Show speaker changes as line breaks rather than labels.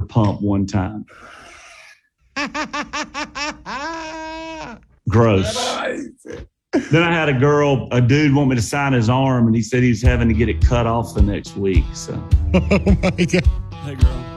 pump one time. Gross. Then I had a dude want me to sign his arm, and he said he's having to get it cut off the next week. So.
Oh my God.
Hey, girl.